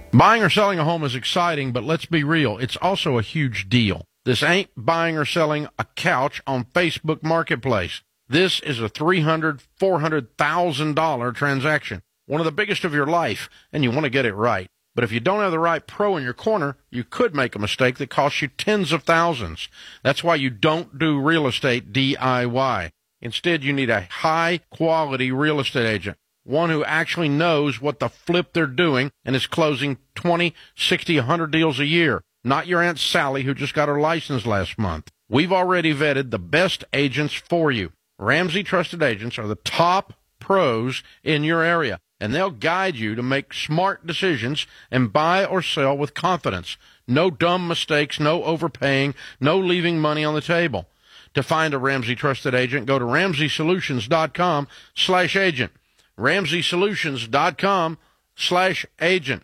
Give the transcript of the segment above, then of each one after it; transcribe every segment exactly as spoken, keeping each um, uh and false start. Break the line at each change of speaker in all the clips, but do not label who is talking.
Buying or selling a home is exciting, but let's be real, it's also a huge deal. This ain't buying or selling a couch on Facebook Marketplace. This is a three hundred thousand dollars, four hundred thousand dollars transaction, one of the biggest of your life, and you want to get it right. But if you don't have the right pro in your corner, you could make a mistake that costs you tens of thousands. That's why you don't do real estate D I Y. Instead, you need a high-quality real estate agent, one who actually knows what the flip they're doing and is closing twenty, sixty, one hundred deals a year. Not your Aunt Sally who just got her license last month. We've already vetted the best agents for you. Ramsey Trusted Agents are the top pros in your area, and they'll guide you to make smart decisions and buy or sell with confidence. No dumb mistakes, no overpaying, no leaving money on the table. To find a Ramsey Trusted Agent, go to ramsey solutions dot com slash agent. ramsey solutions dot com slash agent.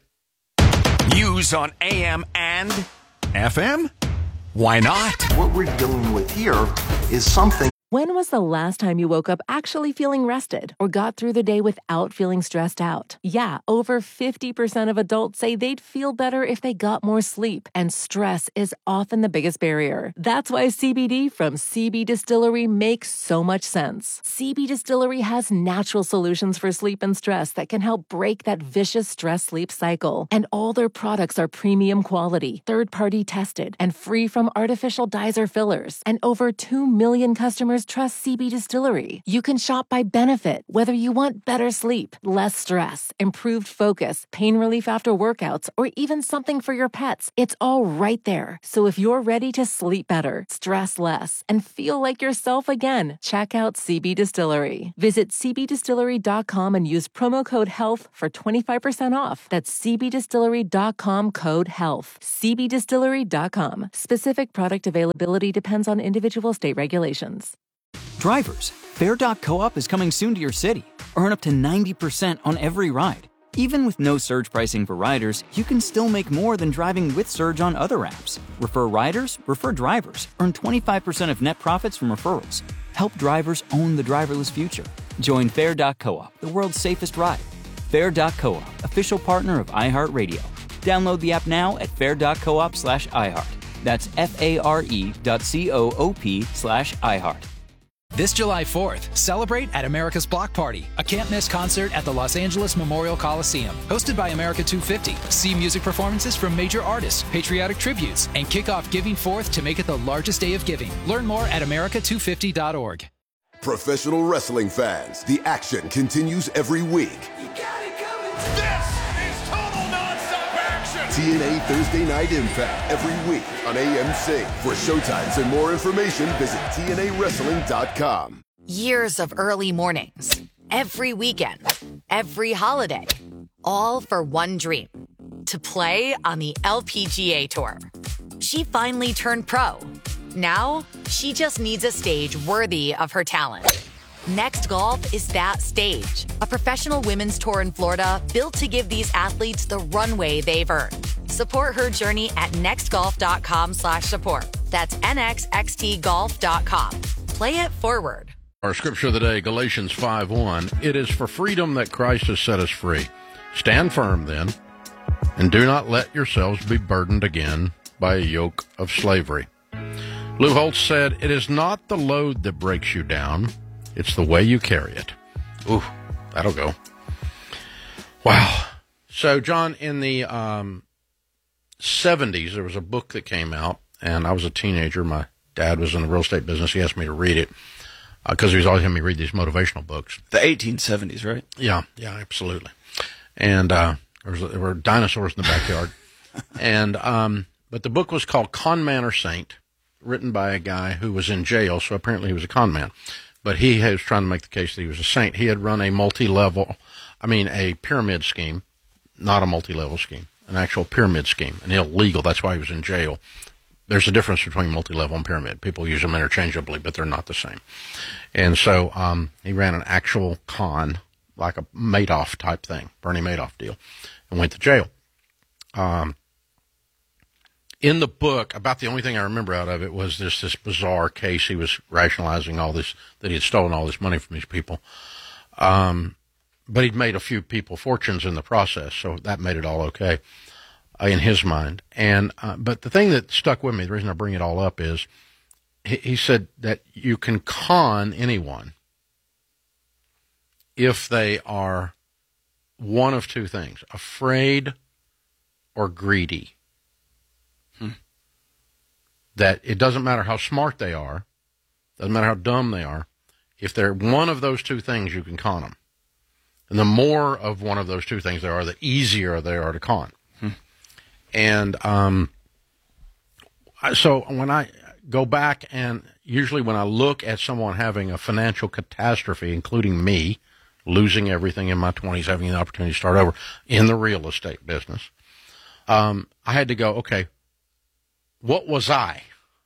News on A M and F M? Why not?
What we're dealing with here is something.
When was the last time you woke up actually feeling rested or got through the day without feeling stressed out? Yeah, over fifty percent of adults say they'd feel better if they got more sleep, and stress is often the biggest barrier. That's why C B D from C B Distillery makes so much sense. C B Distillery has natural solutions for sleep and stress that can help break that vicious stress-sleep cycle. And all their products are premium quality, third-party tested, and free from artificial dyes or fillers. And over two million customers trust C B Distillery. You can shop by benefit, whether you want better sleep, less stress, improved focus, pain relief after workouts, or even something for your pets. It's all right there. So if you're ready to sleep better, stress less, and feel like yourself again, check out C B Distillery. Visit c b distillery dot com and use promo code HEALTH for twenty-five percent off. That's c b distillery dot com code HEALTH. c b distillery dot com. Specific product availability depends on individual state regulations.
Drivers, Fair dot coop is coming soon to your city. Earn up to ninety percent on every ride. Even with no surge pricing for riders, you can still make more than driving with Surge on other apps. Refer riders, refer drivers. Earn twenty-five percent of net profits from referrals. Help drivers own the driverless future. Join Fair dot coop, the world's safest ride. Fair dot coop, official partner of iHeartRadio. Download the app now at fair dot coop slash iHeart. That's F-A-R-E dot C-O-O-P slash iHeart.
This July fourth, celebrate at America's Block Party, a can't-miss concert at the Los Angeles Memorial Coliseum. Hosted by America two fifty, see music performances from major artists, patriotic tributes, and kick off Giving Fourth to make it the largest day of giving. Learn more at america two fifty dot org.
Professional wrestling fans, the action continues every week.
You got it coming. This is total nonstop action.
T N A Thursday Night Impact every week on A M C. For showtimes and more information, visit T N A wrestling dot com.
Years of early mornings, every weekend, every holiday, all for one dream, to play on the L P G A Tour. She finally turned pro. Now, she just needs a stage worthy of her talent. Next Golf is that stage, a professional women's tour in Florida built to give these athletes the runway they've earned. Support her journey at nextgolf.com slash support. That's N X X T golf dot com. Play it forward.
Our scripture of the day, Galatians five one. It is for freedom that Christ has set us free. Stand firm then, and do not let yourselves be burdened again by a yoke of slavery. Lou Holtz said, it is not the load that breaks you down, it's the way you carry it. Ooh, that'll go. Wow. So, John, in the um, seventies, there was a book that came out, and I was a teenager. My dad was in the real estate business. He asked me to read it because uh, he was always having me read these motivational books.
The eighteen seventies, right?
Yeah, yeah, absolutely. And uh, there, was, there were dinosaurs in the backyard. and um, But the book was called Con Man or Saint, written by a guy who was in jail, so apparently he was a con man. But he was trying to make the case that he was a saint. He had run a multi-level, I mean, a pyramid scheme, not a multi-level scheme, an actual pyramid scheme, an illegal. That's why he was in jail. There's a difference between multi-level and pyramid. People use them interchangeably, but they're not the same. And so um, he ran an actual con, like a Madoff type thing, Bernie Madoff deal, and went to jail. Um, in the book, about the only thing I remember out of it was this this bizarre case. He was rationalizing all this, that he had stolen all this money from these people. Um, but he'd made a few people fortunes in the process, so that made it all okay. uh, in his mind. And uh, but the thing that stuck with me, the reason I bring it all up is he, he said that you can con anyone if they are one of two things, afraid or greedy. Hmm. That it doesn't matter how smart they are, doesn't matter how dumb they are, if they're one of those two things, you can con them. And the more of one of those two things there are, the easier they are to con. Hmm. And um, so when I go back and usually when I look at someone having a financial catastrophe, including me, losing everything in my twenties, having the opportunity to start over in the real estate business, um, I had to go, okay, what was I?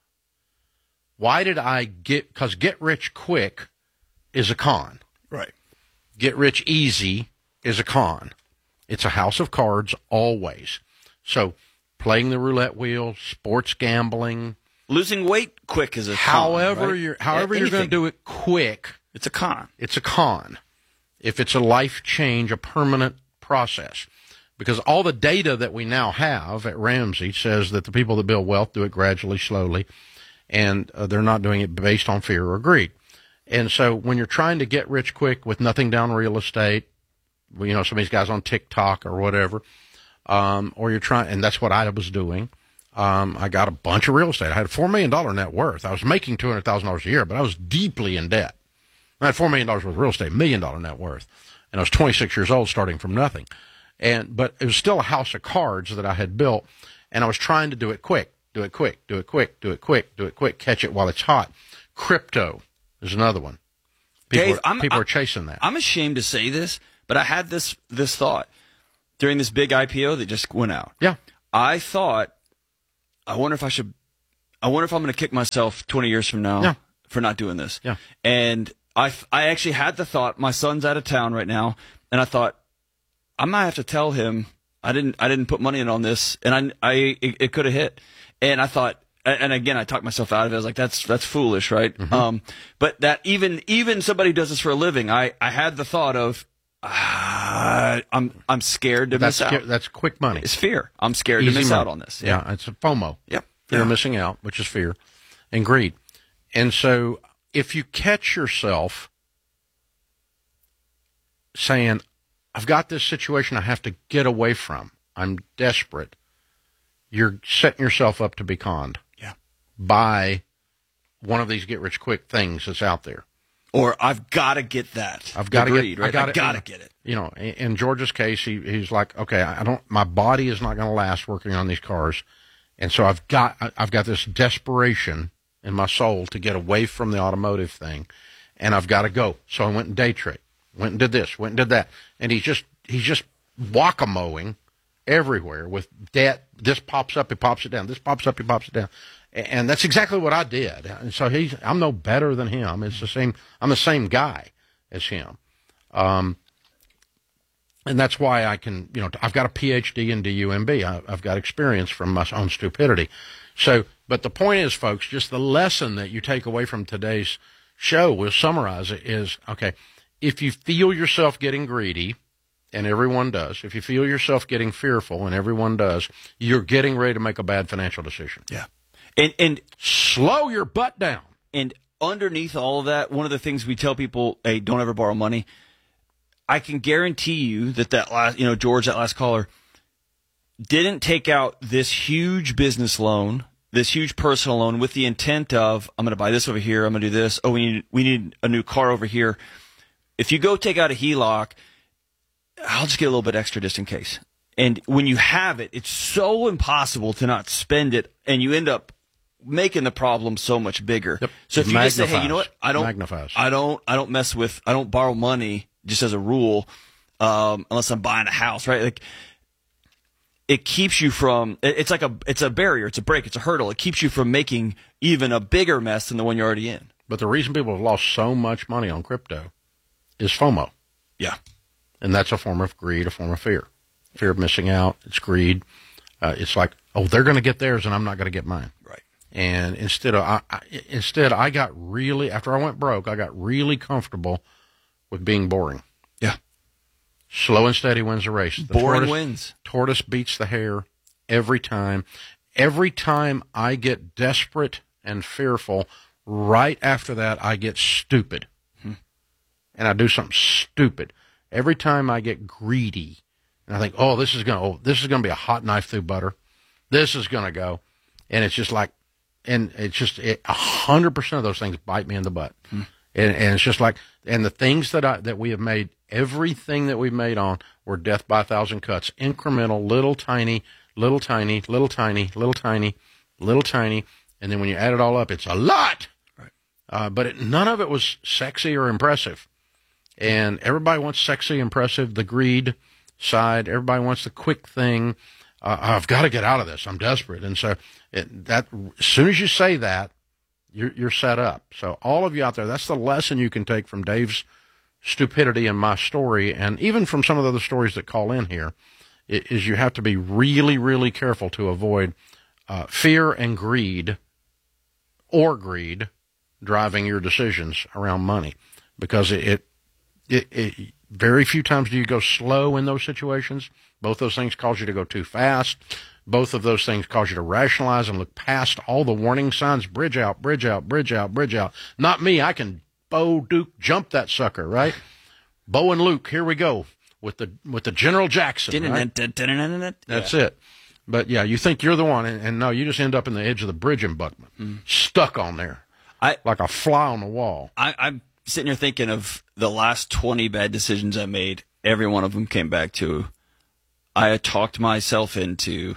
Why did I get, because get rich quick is a con.
Right.
Get rich easy is a con. It's a house of cards always. So playing the roulette wheel, sports gambling,
losing weight quick is a
however
con, right?
you're however
Anything.
you're going to do it quick,
it's a con.
It's a con. If it's a life change, a permanent process. Because all the data that we now have at Ramsey says that the people that build wealth do it gradually, slowly, and uh, they're not doing it based on fear or greed. And so when you're trying to get rich quick with nothing down real estate, you know, some of these guys on TikTok or whatever, um, or you're trying, and that's what I was doing. Um, I got a bunch of real estate. I had a four million dollars net worth. I was making two hundred thousand dollars a year, but I was deeply in debt. I had four million dollars worth of real estate, million dollar net worth. And I was twenty-six years old starting from nothing. And, but it was still a house of cards that I had built, and I was trying to do it quick, do it quick, do it quick, do it quick, do it quick, catch it while it's hot. Crypto is another one. People,
Dave,
are,
I'm,
people
I'm,
are chasing that.
I'm ashamed to say this, but I had this this thought during this big I P O that just went out.
Yeah.
I thought, I wonder if I should, I wonder if I'm going to kick myself twenty years from now
yeah.
for not doing this.
Yeah.
And I, I actually had the thought, my son's out of town right now, and I thought, I might have to tell him I didn't I didn't put money in on this, and I, I it, it could have hit. And I thought, and again, I talked myself out of it. I was like, that's that's foolish, right? Mm-hmm. Um, but that even even somebody who does this for a living, I, I had the thought of, uh, I'm I'm scared to
that's
miss
sca-
out.
That's quick money.
It's fear. I'm scared
Easy
to miss
money.
out on this.
Yeah, yeah, it's a FOMO.
Yep.
Fear
yeah.
of missing out, which is fear, and greed. And so if you catch yourself saying, I've got this situation I have to get away from, I'm desperate, you're setting yourself up to be conned.
Yeah.
By one of these get-rich-quick things that's out there.
Or I've got to get that.
I've got to
Agreed,
get.
Right?
I got
I got to get it.
You know, in, in George's case, he he's like, okay, I don't. My body is not going to last working on these cars, and so I've got I've got this desperation in my soul to get away from the automotive thing, and I've got to go. So I went and day trade, went and did this, went and did that, and he's just he's just whack-a-moing everywhere with debt. This pops up, he pops it down. This pops up, he pops it down. And that's exactly what I did. And so he's, I'm no better than him. It's the same, I'm the same guy as him. Um, and that's why I can, you know, I've got a P H D in D U M B. I, I've got experience from my own stupidity. So, but the point is, folks, just the lesson that you take away from today's show, we'll summarize it, is, okay, if you feel yourself getting greedy, and everyone does, if you feel yourself getting fearful, and everyone does, you're getting ready to make a bad financial decision.
Yeah. And, and
slow your butt down.
And underneath all of that, one of the things we tell people, hey, don't ever borrow money. I can guarantee you that that last, you know, George, that last caller, didn't take out this huge business loan, this huge personal loan with the intent of, I'm going to buy this over here, I'm going to do this, oh, we need, we need a new car over here. If you go take out a H E L O C, I'll just get a little bit extra just in case. And when you have it, it's so impossible to not spend it, and you end up making the problem so much bigger.
Yep.
So if you
Magnifies.
just say, hey, you know what? I don't,
Magnifies.
I don't, I don't mess with, I don't borrow money just as a rule, um, unless I'm buying a house, right? Like, it keeps you from, it's like a, it's a barrier, it's a break, it's a hurdle. It keeps you from making even a bigger mess than the one you're already in.
But the reason people have lost so much money on crypto is FOMO.
Yeah.
And that's a form of greed, a form of fear. Fear of missing out. It's greed. Uh, it's like, oh, they're going to get theirs and I'm not going to get mine.
Right.
And instead of, I, I, instead I got really, after I went broke, I got really comfortable with being boring.
Yeah.
Slow and steady wins the race. The
boring
tortoise,
wins.
Tortoise beats the hare every time. Every time I get desperate and fearful, right after that I get stupid. Hmm. And I do something stupid. Every time I get greedy, and I think, oh, this is going to, oh, this is going to be a hot knife through butter. This is going to go. And it's just like, and it's just a hundred percent of those things bite me in the butt. Hmm. And, and it's just like, and the things that I, that we have made, everything that we've made on were death by a thousand cuts, incremental, little tiny, little tiny, little tiny, little tiny, little tiny. And then when you add it all up, it's a lot. Right. Uh, but it, none of it was sexy or impressive. And everybody wants sexy, impressive, the greed side. Everybody wants the quick thing. Uh, I've got to get out of this. I'm desperate. And so it, that, as soon as you say that, you're, you're set up. So all of you out there, that's the lesson you can take from Dave's stupidity and my story, and even from some of the other stories that call in here, is you have to be really, really careful to avoid uh, fear and greed or greed driving your decisions around money, because it, it, it, it very few times do you go slow in those situations. Both those things cause you to go too fast. Both of those things cause you to rationalize and look past all the warning signs. Bridge out, bridge out, bridge out, bridge out. Not me. I can Bo Duke jump that sucker, right? Bo and Luke, here we go with the with the General Jackson. Right? That's it. But yeah, you think you're the one, and, and no, you just end up in the edge of the bridge embankment, mm. stuck on there,
I,
like a fly on the wall.
I, I'm sitting here thinking of the last twenty bad decisions I made. Every one of them came back to I had talked myself into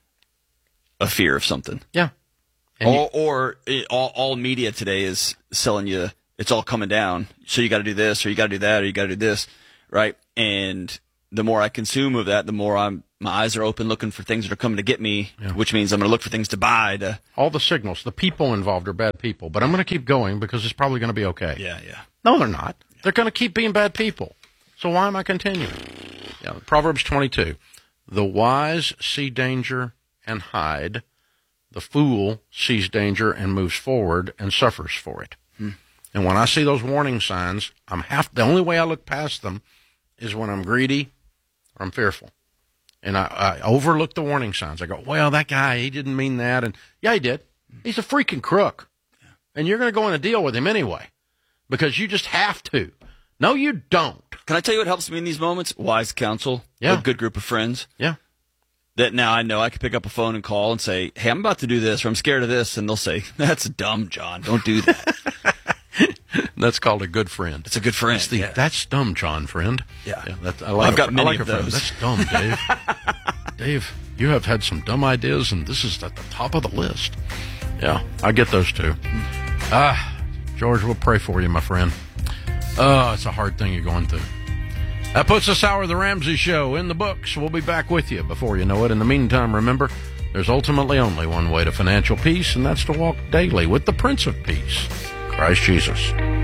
a fear of something.
Yeah.
And or you, or it, all, all media today is selling you it's all coming down, so you got to do this, or you got to do that, or you got to do this, right? And the more I consume of that, the more I'm my eyes are open, looking for things that are coming to get me, yeah. which means I'm going to look for things to buy. To
all the signals, the people involved are bad people, but I'm going to keep going because it's probably going to be okay.
Yeah, yeah.
No, they're not. Yeah. They're going to keep being bad people. So why am I continuing? Yeah, Proverbs twenty-two: the wise see danger and hide; the fool sees danger and moves forward and suffers for it. Hmm. And when I see those warning signs, I'm half, the only way I look past them is when I'm greedy or I'm fearful. And I, I overlook the warning signs. I go, well, that guy, he didn't mean that. And yeah, he did. He's a freaking crook. Yeah. And you're going to go in a deal with him anyway because you just have to. No, you don't.
Can I tell you what helps me in these moments? Wise counsel.
Yeah.
A good group of friends.
Yeah.
That now I know I can pick up a phone and call and say, hey, I'm about to do this, or I'm scared of this. And they'll say, that's dumb, John. Don't do that.
That's called a good friend.
It's a good friend.
That's, the,
yeah.
that's dumb, John, friend.
Yeah.
yeah that's, I like
I've
a,
got many
I like
of
a friend.
those.
That's dumb, Dave. Dave, you have had some dumb ideas, and this is at the top of the list. Yeah, I get those too. Ah, George, we'll pray for you, my friend. Oh, it's a hard thing you're going through. That puts this hour of the Ramsey Show in the books. We'll be back with you before you know it. In the meantime, remember, there's ultimately only one way to financial peace, and that's to walk daily with the Prince of Peace, Christ Jesus.